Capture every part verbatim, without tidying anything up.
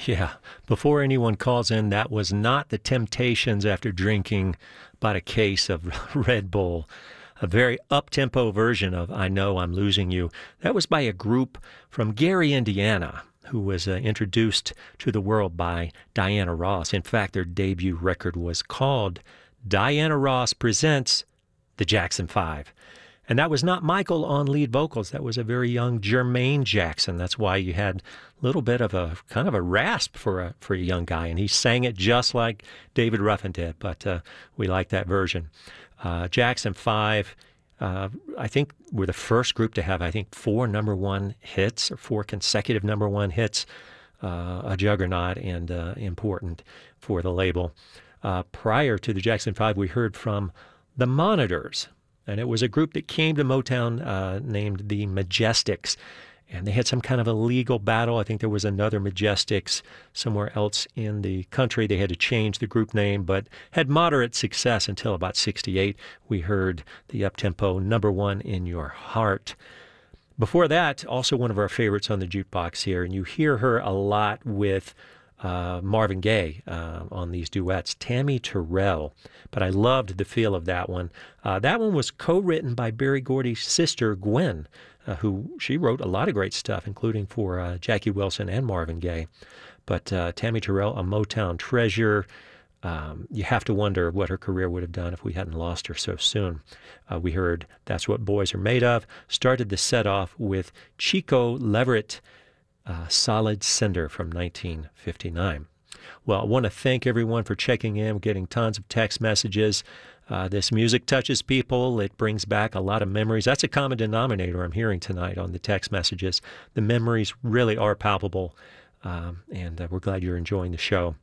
Yeah, before anyone calls in, that was not the Temptations after drinking about a case of Red Bull. A very up-tempo version of I Know I'm Losing You. That was by a group from Gary, Indiana, who was uh, introduced to the world by Diana Ross. In fact, their debut record was called Diana Ross Presents the Jackson Five. And that was not Michael on lead vocals. That was a very young Jermaine Jackson. That's why you had a little bit of a kind of a rasp for a for a young guy, and he sang it just like David Ruffin did. But uh, we like that version. Uh, Jackson Five, uh, I think, were the first group to have I think four number one hits or four consecutive number one hits. Uh, a juggernaut and uh, important for the label. Uh, prior to the Jackson Five, we heard from the Monitors. And it was a group that came to Motown uh, named the Majestics. And they had some kind of a legal battle. I think there was another Majestics somewhere else in the country. They had to change the group name, but had moderate success until about sixty-eight. We heard the up-tempo Number One in Your Heart. Before that, also one of our favorites on the jukebox here, and you hear her a lot with Uh, Marvin Gaye uh, on these duets, Tammy Terrell. But I loved the feel of that one. Uh, that one was co-written by Berry Gordy's sister, Gwen, uh, who she wrote a lot of great stuff, including for uh, Jackie Wilson and Marvin Gaye. But uh, Tammy Terrell, a Motown treasure. Um, you have to wonder what her career would have done if we hadn't lost her so soon. Uh, we heard That's What Boys Are Made Of. Started the set off with Chico Leverett, Uh, Solid Cinder from nineteen fifty-nine. Well, I want to thank everyone for checking in, getting tons of text messages. Uh, this music touches people. It brings back a lot of memories. That's a common denominator I'm hearing tonight on the text messages. The memories really are palpable, um, and uh, we're glad you're enjoying the show.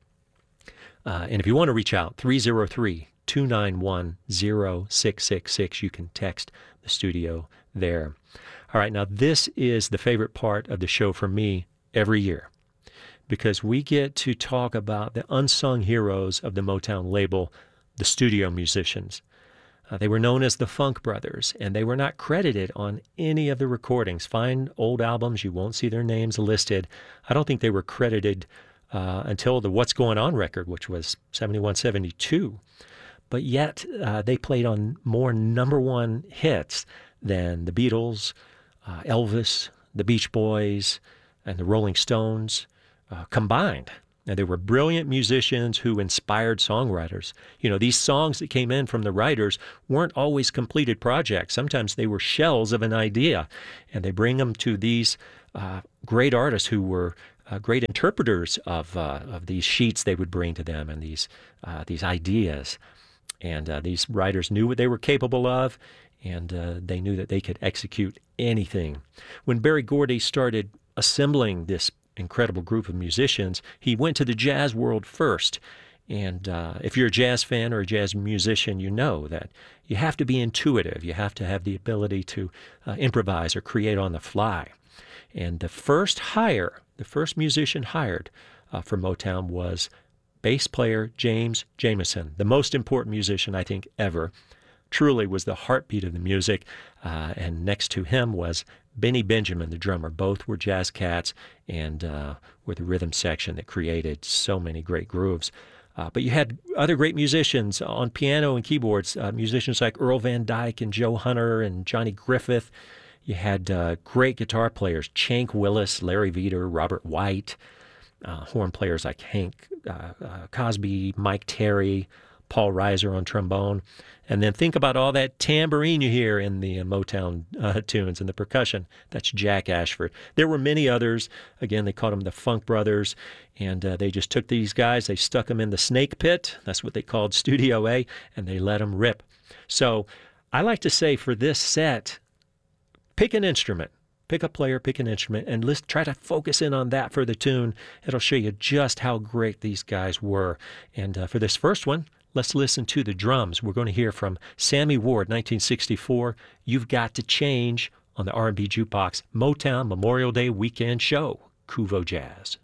Uh, and if you want to reach out, three oh three, two nine one, oh six six six, you can text the studio there. All right, now this is the favorite part of the show for me every year, because we get to talk about the unsung heroes of the Motown label, the studio musicians. Uh, they were known as the Funk Brothers, and they were not credited on any of the recordings. Find old albums, you won't see their names listed. I don't think they were credited uh, until the What's Going On record, which was seventy-one seventy-two. But yet, uh, they played on more number one hits than the Beatles, Uh, Elvis, the Beach Boys, and the Rolling Stones uh, combined. And they were brilliant musicians who inspired songwriters. You know, these songs that came in from the writers weren't always completed projects. Sometimes they were shells of an idea, and they bring them to these uh, great artists who were uh, great interpreters of uh, of these sheets they would bring to them and these uh, these ideas. And uh, these writers knew what they were capable of, and uh, they knew that they could execute anything. When Berry Gordy started assembling this incredible group of musicians, he went to the jazz world first. And uh, if you're a jazz fan or a jazz musician, you know that you have to be intuitive. You have to have the ability to uh, improvise or create on the fly. And the first hire, the first musician hired uh, for Motown was bass player James Jamerson, the most important musician, I think, ever. Truly was the heartbeat of the music, uh, and next to him was Benny Benjamin, the drummer. Both were jazz cats and uh, were the rhythm section that created so many great grooves. Uh, but you had other great musicians on piano and keyboards, uh, musicians like Earl Van Dyke and Joe Hunter and Johnny Griffith. You had uh, great guitar players, Chank Willis, Larry Veeder, Robert White, uh, horn players like Hank uh, uh, Cosby, Mike Terry, Paul Reiser on trombone. And then think about all that tambourine you hear in the uh, Motown uh, tunes and the percussion. That's Jack Ashford. There were many others. Again, they called them the Funk Brothers. And uh, they just took these guys, they stuck them in the snake pit. That's what they called Studio A, and they let them rip. So I like to say for this set, pick an instrument. Pick a player, pick an instrument, and let's try to focus in on that for the tune. It'll show you just how great these guys were. And uh, for this first one, let's listen to the drums. We're going to hear from Sammy Ward, nineteen sixty-four, You've Got to Change, on the R and B Jukebox Motown Memorial Day Weekend Show, Kuvo Jazz.